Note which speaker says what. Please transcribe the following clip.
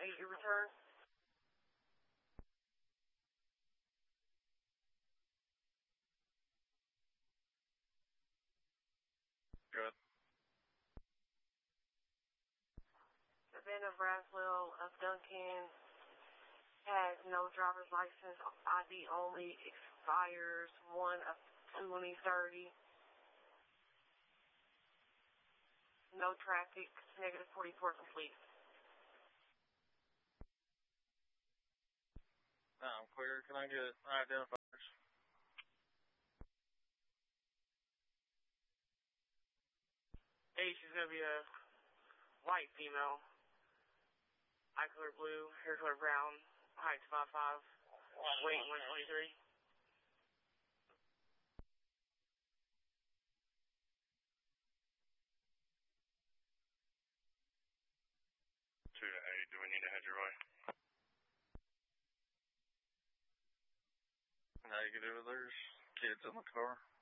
Speaker 1: 8 your return.
Speaker 2: Good.
Speaker 1: Savannah Braswell of Duncan has no driver's license, ID only, expires 1/2030. No traffic, negative 44 complete.
Speaker 2: I'm clear. Can I get identifiers?
Speaker 1: Hey, she's going to be a white female. Eye color blue, hair color brown, height 5'5", weight 123.
Speaker 2: Two to 8. Do we need to head your way? Negative. There's kids in the car.